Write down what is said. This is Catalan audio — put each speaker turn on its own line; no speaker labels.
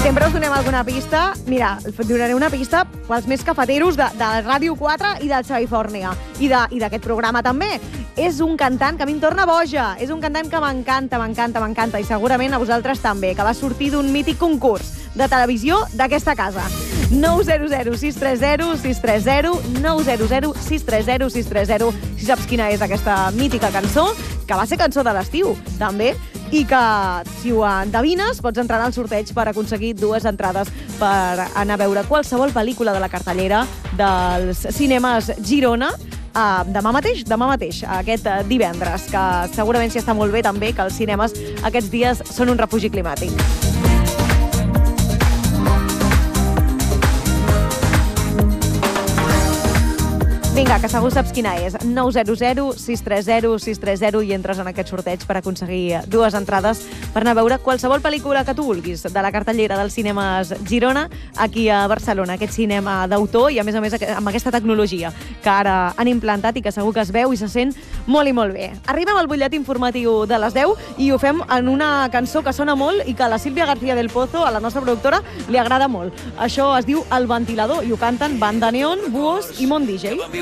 Sempre us donem alguna pista. Mira, donaré una pista pels més cafeteros de Ràdio 4 i del Xavi Fórnia. I d'aquest programa també. És un cantant que a mi em torna boja. És un cantant que m'encanta. I segurament a vosaltres també, que va sortir d'un mític concurs de televisió d'aquesta casa. 900 630 630 900 630 630. Si saps quina és aquesta mítica cançó, que va ser cançó de l'estiu, també, i que, si ho endevines, pots entrar al sorteig per aconseguir 2 entrades per anar a veure qualsevol pel·lícula de la cartellera dels cinemes Girona demà mateix, aquest divendres, que segurament s'hi està molt bé també, que els cinemes aquests dies són un refugi climàtic. Vinga, que segur saps quina és. 900 630 630 i entres en aquest sorteig per aconseguir 2 entrades per anar a veure qualsevol pel·lícula que tu vulguis de la cartellera dels cinemes Girona aquí a Barcelona, aquest cinema d'autor i a més amb aquesta tecnologia que ara han implantat i que segur que es veu i se sent molt i molt bé. Arribem al butlletí informatiu de les 10 i ho fem en una cançó que sona molt i que a la Sílvia García del Pozo, a la nostra productora, li agrada molt. Això es diu El Ventilador i ho canten Banda Neon, Buos i Mon DJ.